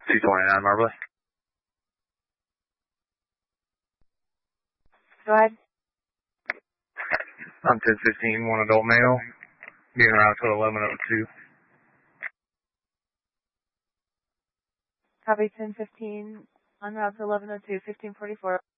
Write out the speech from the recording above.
229 Marble. Go ahead. I'm 1015, one adult male, being around to 1102. Copy 1015, en route to 1102, 1544.